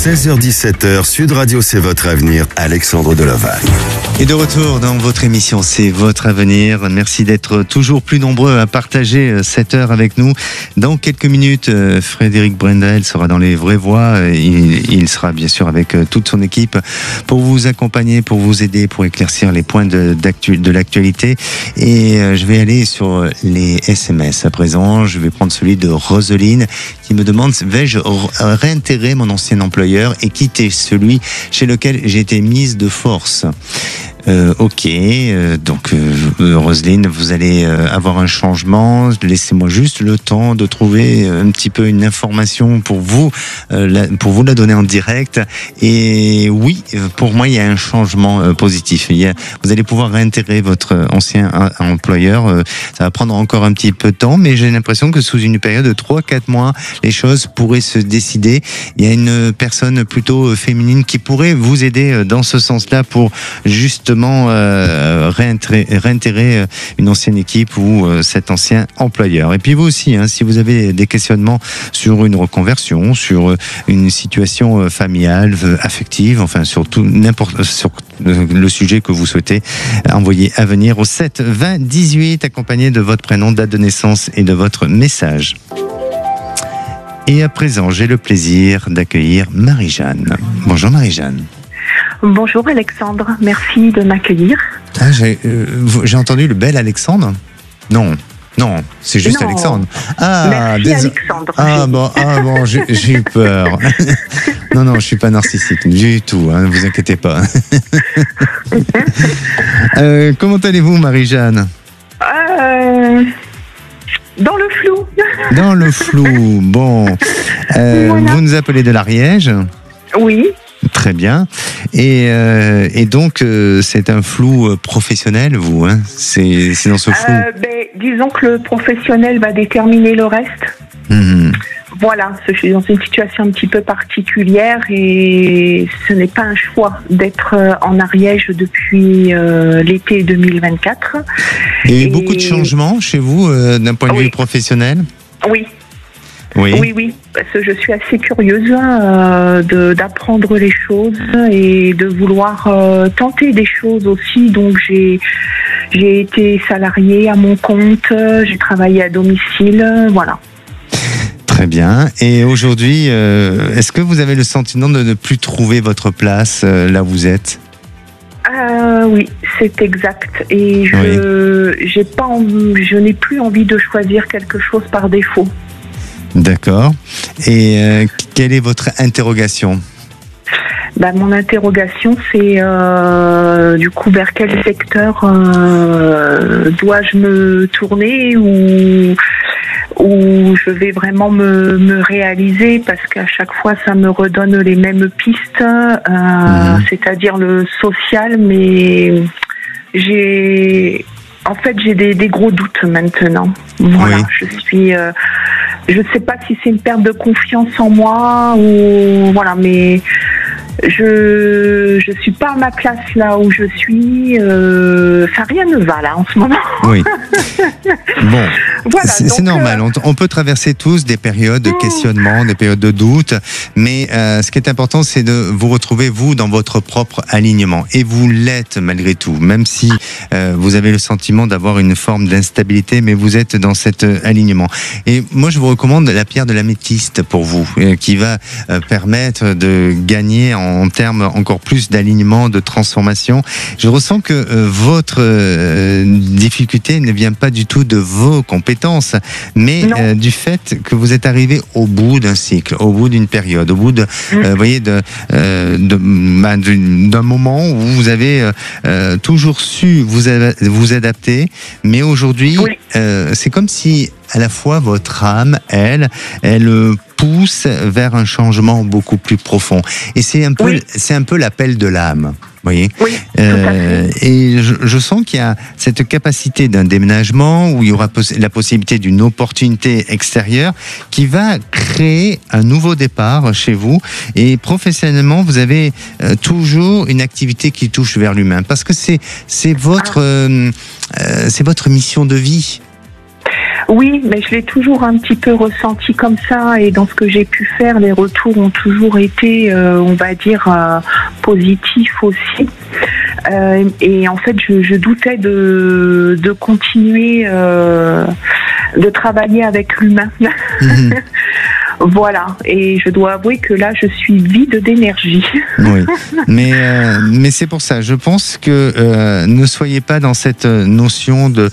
16h-17h, Sud Radio, c'est votre avenir. Alexandre Delovac. Et de retour dans votre émission, c'est votre avenir. Merci d'être toujours plus nombreux à partager cette heure avec nous. Dans quelques minutes, Frédéric Brendel sera dans les vraies voies. Il sera bien sûr avec toute son équipe pour vous accompagner, pour vous aider, pour éclaircir les points de l'actualité. Et je vais aller sur les SMS à présent. Je vais prendre celui de Roseline qui me demande: vais-je réintégrer mon ancien employeur et quitter celui chez lequel j'ai été mise de force? Ok, donc Roselyne, vous allez avoir un changement. Laissez-moi juste le temps de trouver un petit peu une information pour vous la donner en direct. Et oui, pour moi, il y a un changement positif. Vous allez pouvoir réintégrer votre ancien employeur. Ça va prendre encore un petit peu de temps, mais j'ai l'impression que sous une période de 3-4 mois, les choses pourraient se décider. Il y a une personne plutôt féminine qui pourrait vous aider dans ce sens-là pour justement réintégrer une ancienne équipe ou cet ancien employeur. Et puis vous aussi, si vous avez des questionnements sur une reconversion, sur une situation familiale, affective, enfin sur le sujet que vous souhaitez, envoyer à venir au 7 20 18 accompagné de votre prénom, date de naissance et de votre message. Et à présent, j'ai le plaisir d'accueillir Marie-Jeanne. Bonjour Marie-Jeanne. Bonjour Alexandre, merci de m'accueillir. J'ai entendu le bel Alexandre ? Non, c'est juste non. Alexandre. Merci Alexandre. Bon, j'ai eu peur. Non, je suis pas narcissique du tout, ne vous inquiétez pas. Comment allez-vous Marie-Jeanne ? Dans le flou. Dans le flou, bon. Voilà. Vous nous appelez de l'Ariège ? Oui. Très bien. Et donc, c'est un flou professionnel, vous, c'est dans ce flou. Disons que le professionnel va déterminer le reste. Mmh. Voilà, je suis dans une situation un petit peu particulière et ce n'est pas un choix d'être en Ariège depuis l'été 2024. Et beaucoup de changements chez vous d'un point de vue professionnel ? Oui, parce que je suis assez curieuse d'apprendre les choses et de vouloir tenter des choses aussi. Donc j'ai été salariée à mon compte, j'ai travaillé à domicile, voilà. Très bien. Et aujourd'hui, est-ce que vous avez le sentiment de ne plus trouver votre place là où vous êtes ? Oui, c'est exact. Et je n'ai plus envie de choisir quelque chose par défaut. D'accord. Et quelle est votre interrogation ? Mon interrogation, c'est du coup vers quel secteur dois-je me tourner ou je vais vraiment me réaliser, parce qu'à chaque fois ça me redonne les mêmes pistes, c'est-à-dire le social, mais j'ai des gros doutes maintenant. Voilà, je sais pas si c'est une perte de confiance en moi ou voilà, mais je suis pas à ma place là où je suis. Rien ne va là en ce moment. Oui. Bon, voilà, c'est normal. On peut traverser tous des périodes de questionnement, des périodes de doute, mais ce qui est important, c'est de vous retrouver vous dans votre propre alignement. Et vous l'êtes malgré tout, même si vous avez le sentiment d'avoir une forme d'instabilité, mais vous êtes dans cet alignement. Et moi, je vous recommande la pierre de l'améthyste pour vous, qui va permettre de gagner en termes encore plus d'alignement, de transformation. Je ressens que votre difficulté ne vient pas du tout de vos compétences, mais du fait que vous êtes arrivé au bout d'un cycle, au bout d'une période, au bout de, d'un moment où vous avez toujours su vous adapter, mais aujourd'hui, c'est comme si à la fois votre âme, elle pousse vers un changement beaucoup plus profond. Et c'est un peu l'appel de l'âme. Voyez. Oui, tout à fait. Et je sens qu'il y a cette capacité d'un déménagement où il y aura la possibilité d'une opportunité extérieure qui va créer un nouveau départ chez vous. Et professionnellement, vous avez toujours une activité qui touche vers l'humain, parce que c'est votre mission de vie. Oui, mais je l'ai toujours un petit peu ressenti comme ça, et dans ce que j'ai pu faire, les retours ont toujours été, on va dire, positifs aussi. Et en fait, je doutais de continuer de travailler avec l'humain. Mmh. Voilà, et je dois avouer que là, je suis vide d'énergie. Oui, mais c'est pour ça. Je pense que ne soyez pas dans cette notion de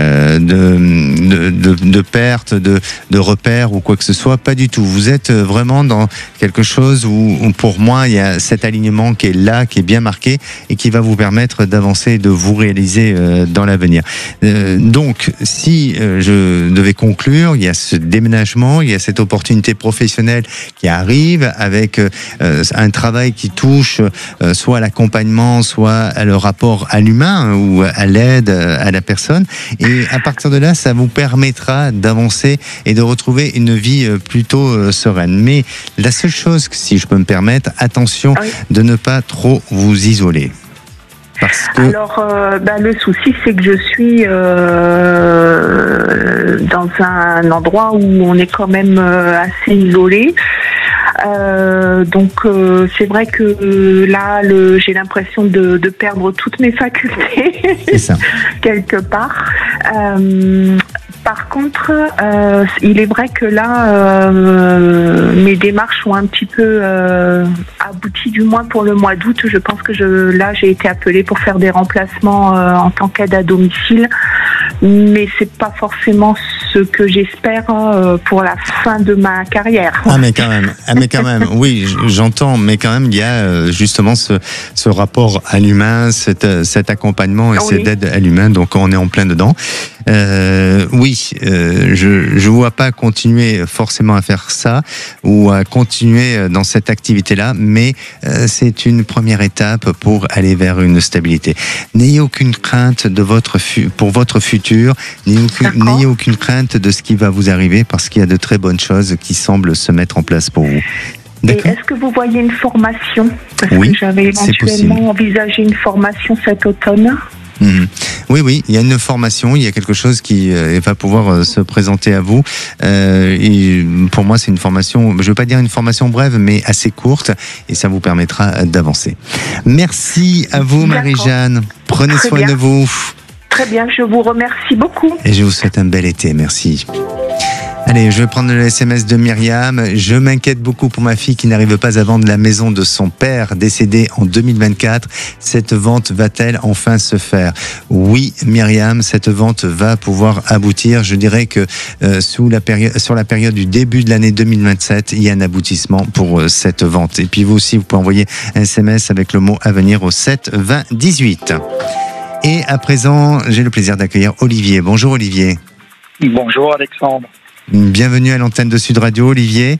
perte, de repère ou quoi que ce soit. Pas du tout. Vous êtes vraiment dans quelque chose où pour moi, il y a cet alignement qui est là, qui est bien marqué et qui va vous permettre d'avancer et de vous réaliser dans l'avenir. Donc, si je devais conclure, il y a ce déménagement, il y a cette opportunité professionnelle qui arrive avec un travail qui touche soit à l'accompagnement, soit à le rapport à l'humain ou à l'aide à la personne. Et à partir de là, ça vous permettra d'avancer et de retrouver une vie plutôt sereine. Mais la seule chose, si je peux me permettre, attention de ne pas trop vous isoler. Parce que... Alors, le souci, c'est que je suis dans un endroit où on est quand même assez isolé. Donc c'est vrai que là, j'ai l'impression de perdre toutes mes facultés quelque part. Par contre, il est vrai que là, mes démarches ont un petit peu abouti, du moins pour le mois d'août. Je pense que j'ai été appelée pour faire des remplacements en tant qu'aide à domicile, mais c'est pas forcément ce que j'espère pour la fin de ma carrière. Mais quand même, oui, j'entends, mais quand même, il y a justement ce rapport à l'humain, cet accompagnement et cette aide à l'humain, donc on est en plein dedans. Je vois pas continuer forcément à faire ça ou à continuer dans cette activité-là, mais c'est une première étape pour aller vers une stabilité. N'ayez aucune crainte pour votre futur, n'ayez aucune crainte de ce qui va vous arriver, parce qu'il y a de très bonnes choses qui semblent se mettre en place pour vous. Et est-ce que vous voyez une formation? Parce que j'avais éventuellement envisagé une formation cet automne. Oui, il y a une formation, il y a quelque chose qui va pouvoir se présenter à vous. Et pour moi, c'est une formation, je ne veux pas dire une formation brève, mais assez courte, et ça vous permettra d'avancer. Merci à vous, Marie-Jeanne. Prenez soin de vous. Très bien, je vous remercie beaucoup. Et je vous souhaite un bel été, merci. Allez, je vais prendre le SMS de Myriam. Je m'inquiète beaucoup pour ma fille qui n'arrive pas à vendre la maison de son père décédé en 2024. Cette vente va-t-elle enfin se faire? Oui, Myriam, cette vente va pouvoir aboutir. Je dirais que sur la période du début de l'année 2027, il y a un aboutissement pour cette vente. Et puis vous aussi, vous pouvez envoyer un SMS avec le mot à venir au 7 20 18. Et à présent, j'ai le plaisir d'accueillir Olivier. Bonjour Olivier. Bonjour Alexandre. Bienvenue à l'antenne de Sud Radio, Olivier.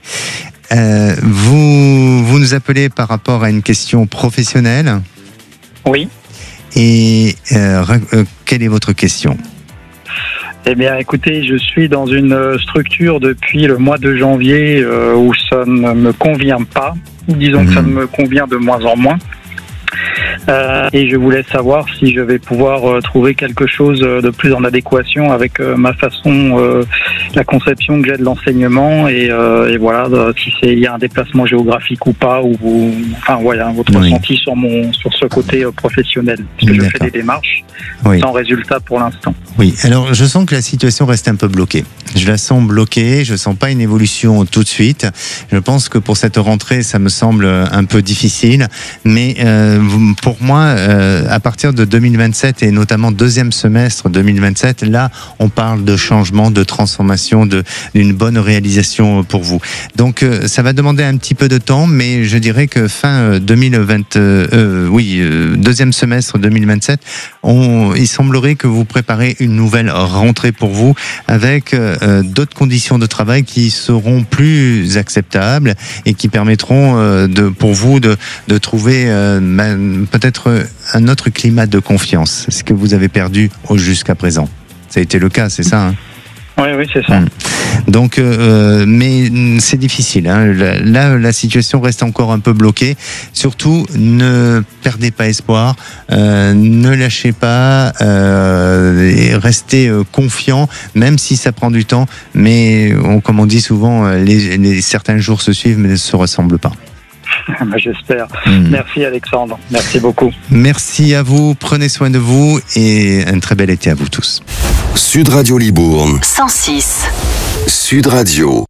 Vous nous appelez par rapport à une question professionnelle? Oui. Et quelle est votre question? Eh bien, écoutez, je suis dans une structure depuis le mois de janvier où ça ne me convient pas. Disons que ça me convient de moins en moins. Et je voulais savoir si je vais pouvoir trouver quelque chose de plus en adéquation avec ma façon, la conception que j'ai de l'enseignement et voilà, si il y a un déplacement géographique ou pas, ou enfin voilà, votre ressenti sur ce côté professionnel, parce que je fais des démarches sans résultat pour l'instant. Oui, alors je sens que la situation reste un peu bloquée. Je la sens bloquée, je sens pas une évolution tout de suite. Je pense que pour cette rentrée, ça me semble un peu difficile, mais pour moi, à partir de 2027 et notamment deuxième semestre 2027, là, on parle de changement, de transformation, d'une bonne réalisation pour vous. Donc, ça va demander un petit peu de temps, mais je dirais que fin 2020, deuxième semestre 2027, il semblerait que vous préparez une nouvelle rentrée pour vous avec d'autres conditions de travail qui seront plus acceptables et qui permettront pour vous de trouver peut-être un autre climat de confiance, ce que vous avez perdu jusqu'à présent. Ça a été le cas, c'est ça, hein? Oui, c'est ça. Donc, mais c'est difficile. Hein. Là, la situation reste encore un peu bloquée. Surtout, ne perdez pas espoir, ne lâchez pas, et restez confiant, même si ça prend du temps. Mais comme on dit souvent, certains jours se suivent, mais ne se ressemblent pas. J'espère. Merci Alexandre. Merci beaucoup. Merci à vous. Prenez soin de vous et un très bel été à vous tous. Sud Radio Libourne. 106. Sud Radio.